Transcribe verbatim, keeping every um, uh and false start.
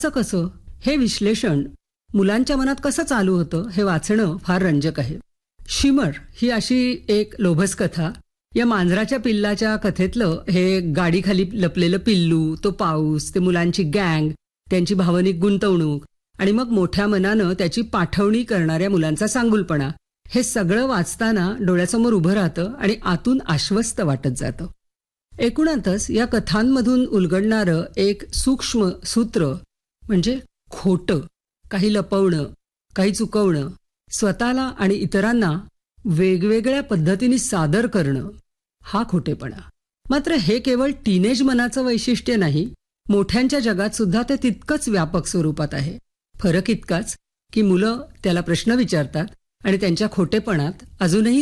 चं कसं हे विश्लेषण मुलांच्या मनात कसं चालू होतं हे वाचणं फार रंजक आहे. शिमर ही अशी एक लोभस कथा. या मांजराच्या पिल्लाच्या कथेतलं हे गाडीखाली लपलेलं पिल्लू, तो पाऊस, ते मुलांची गँग, त्यांची भावनिक गुंतवणूक आणि मग मोठ्या मनानं त्याची पाठवणी करणाऱ्या मुलांचा सांगुलपणा, हे सगळं वाचताना डोळ्यासमोर उभं राहतं आणि आतून आश्वस्त वाटत जातं. एकूणातच या कथांमधून उलगडणारं एक सूक्ष्म सूत्र म्हणजे खोटं, काही लपवणं, काही चुकवणं, स्वतःला आणि इतरांना वेगवेगळ्या पद्धतीने सादर करणं, हा खोटेपणा. मात्र हे केवळ टीनेज मनाचं वैशिष्ट्य नाही, मोठ्यांच्या जगात सुद्धा ते तितकंच व्यापक स्वरूपात आहे. फरक इतकाच की मुलं त्याला प्रश्न विचारतात आणि त्यांच्या खोटेपणात अजूनही